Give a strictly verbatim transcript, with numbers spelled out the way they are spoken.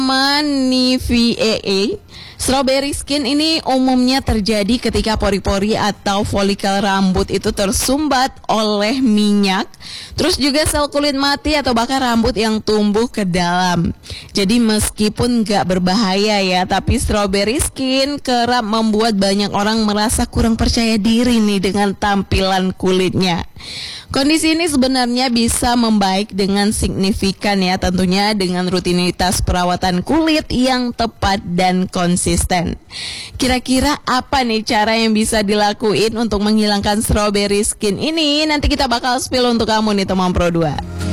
Nivea. Strawberry skin ini umumnya terjadi ketika pori-pori atau folikel rambut itu tersumbat oleh minyak, terus juga sel kulit mati atau bahkan rambut yang tumbuh ke dalam. Jadi meskipun nggak berbahaya ya, tapi strawberry skin kerap membuat banyak orang merasa kurang percaya diri nih dengan tampilan kulitnya. Kondisi ini sebenarnya bisa membaik dengan signifikan ya, tentunya dengan rutinitas perawatan kulit yang tepat dan konsisten. Kira-kira apa nih cara yang bisa dilakuin untuk menghilangkan strawberry skin ini? Nanti kita bakal spill untuk kamu nih teman Pro dua.